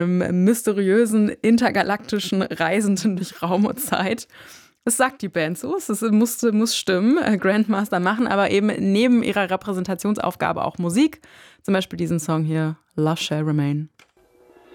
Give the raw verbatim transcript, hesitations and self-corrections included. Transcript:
einem mysteriösen, intergalaktischen Reisenden durch Raum und Zeit. Das sagt die Band so, es ist, muss, muss stimmen. Grandmaster machen aber eben neben ihrer Repräsentationsaufgabe auch Musik. Zum Beispiel diesen Song hier, Love Shall Remain.